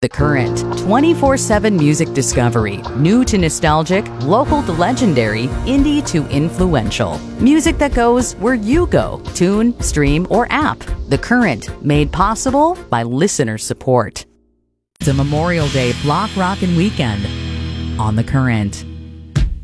The Current, 24/7 music discovery, new to nostalgic, local to legendary, indie to influential. Music that goes where you go, tune, stream, or app. The Current, made possible by listener support. It's a Memorial Day block rockin' weekend on The Current.